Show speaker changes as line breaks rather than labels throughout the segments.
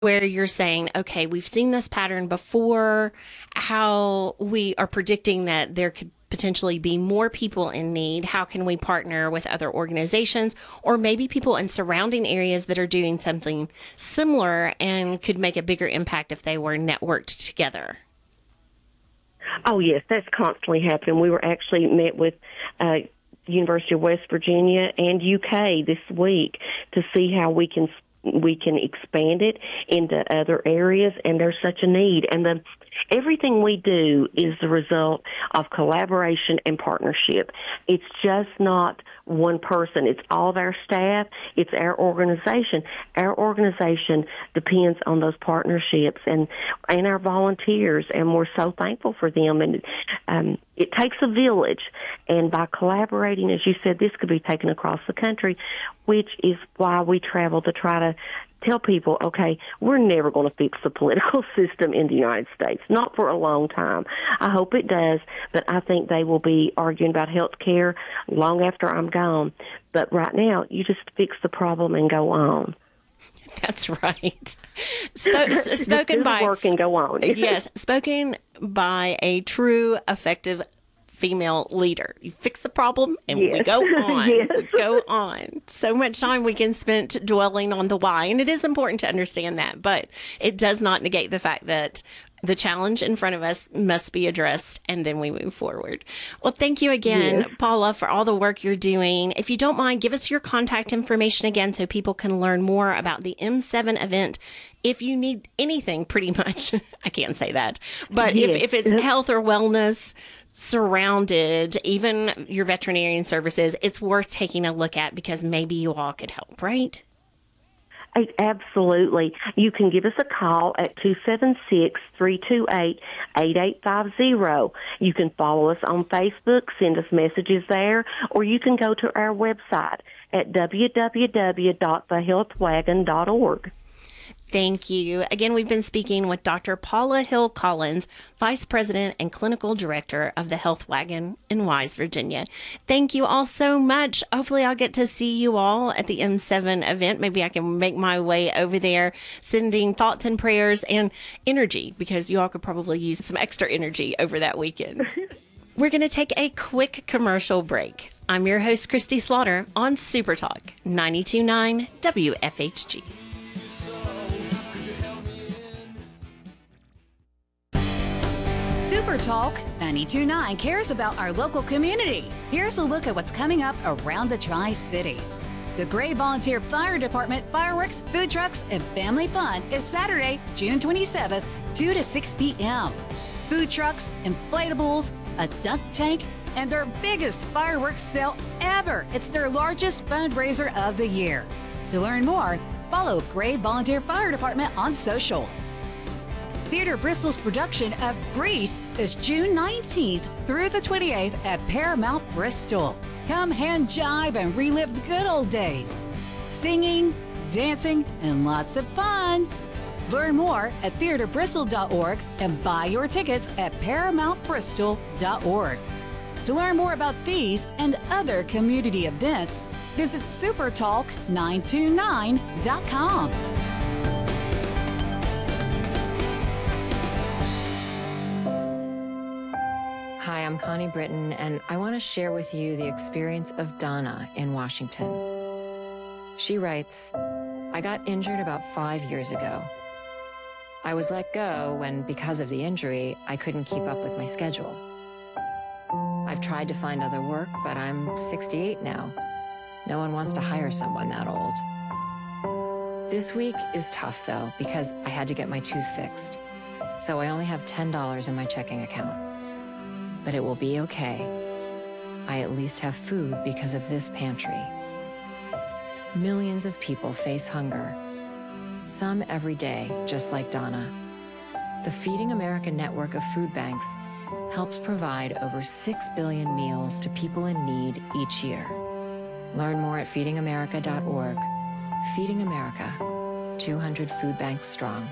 where you're saying, okay, we've seen this pattern before, how we are predicting that there could potentially be more people in need. How can we partner with other organizations or maybe people in surrounding areas that are doing something similar and could make a bigger impact if they were networked together?
Oh, yes, that's constantly happening. We were actually met with University of West Virginia and UK this week to see how we can expand it into other areas, and there's such a need. And everything we do is the result of collaboration and partnership. It's just not one person. It's all of our staff. It's our organization. Our organization depends on those partnerships and our volunteers, and we're so thankful for them. And it takes a village, and by collaborating, as you said, this could be taken across the country, which is why we travel to try to tell people, okay, we're never going to fix the political system in the United States, not for a long time. I hope it does, but I think they will be arguing about health care long after I'm gone. But right now, you just fix the problem and go on.
That's right. Spoken by
work and go on.
Yes, spoken by a true, effective female leader. You fix the problem and
yes.
we go on.
Yes.
We go on. So much time we can spend dwelling on the why. And it is important to understand that, but it does not negate the fact that the challenge in front of us must be addressed, and then we move forward. Well, thank you again,
yes.
Paula, for all the work you're doing. If you don't mind, give us your contact information again so people can learn more about the M7 event. If you need anything, pretty much, I can't say that, but
yes.
if it's health or wellness surrounded, even your veterinarian services, it's worth taking a look at because maybe you all could help, right?
Absolutely. You can give us a call at 276-328-8850. You can follow us on Facebook, send us messages there, or you can go to our website at www.thehealthwagon.org.
Thank you. Again, we've been speaking with Dr. Paula Hill Collins, Vice President and Clinical Director of the Health Wagon in Wise, Virginia. Thank you all so much. Hopefully I'll get to see you all at the M7 event. Maybe I can make my way over there, sending thoughts and prayers and energy, because you all could probably use some extra energy over that weekend. We're going to take a quick commercial break. I'm your host, Christy Slaughter, on Super Talk 92.9 WFHG.
Super Talk 92.9 cares about our local community. Here's a look at what's coming up around the Tri-Cities. The Gray Volunteer Fire Department fireworks, food trucks, and family fun is Saturday, June 27th, 2 to 6 p.m. Food trucks, inflatables, a duck tank, and their biggest fireworks sale ever. It's their largest fundraiser of the year. To learn more, follow Gray Volunteer Fire Department on social. Theater Bristol's production of Grease is June 19th through the 28th at Paramount Bristol. Come hand jive and relive the good old days. Singing, dancing, and lots of fun. Learn more at theaterbristol.org and buy your tickets at paramountbristol.org. To learn more about these and other community events, visit supertalk929.com.
Hi, I'm Connie Britton, and I want to share with you the experience of Donna in Washington. She writes, I got injured about 5 years ago. I was let go when, because of the injury, I couldn't keep up with my schedule. I've tried to find other work, but I'm 68 now. No one wants to hire someone that old. This week is tough, though, because I had to get my tooth fixed. So I only have $10 in my checking account. But it will be okay. I at least have food because of this pantry. Millions of people face hunger. Some every day, just like Donna. The Feeding America network of food banks helps provide over 6 billion meals to people in need each year. Learn more at feedingamerica.org. Feeding America, 200 food banks strong.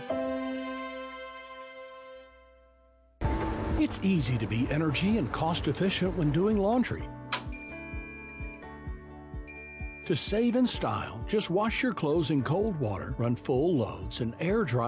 It's easy to be energy and cost efficient when doing laundry. To save in style, just wash your clothes in cold water, run full loads, and air dry